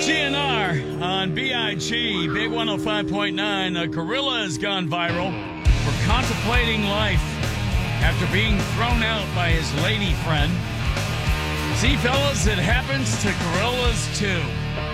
GNR on BIG, Big 105.9. A gorilla has gone viral for contemplating life after being thrown out by his lady friend. See, fellas, it happens to gorillas too.